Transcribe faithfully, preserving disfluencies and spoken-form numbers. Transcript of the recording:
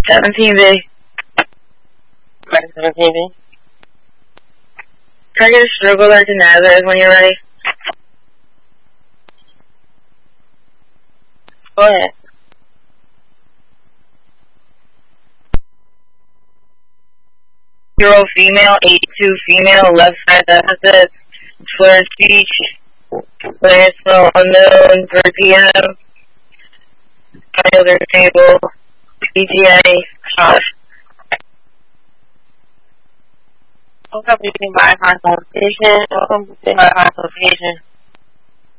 seventeen B. Mike seventeen B. Can I get a stroke alert to Nazareth when you're ready? Go ahead. Zero female, eighty-two female, left side deficit, slur speech, clearance no unknown per P M, Tyler table, P T A, shot. Welcome to my consultation. Welcome to my consultation.